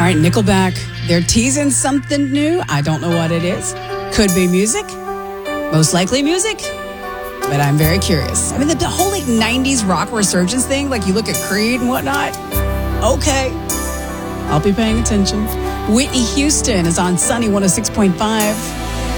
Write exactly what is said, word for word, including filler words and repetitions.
right, Nickelback. They're teasing something new. I don't know what it is. Could be music. Most likely music. But I'm very curious. I mean, the, the whole like nineties rock resurgence thing, like you look at Creed and whatnot. Okay. I'll be paying attention. Whitney Houston is on Sunny one oh six point five.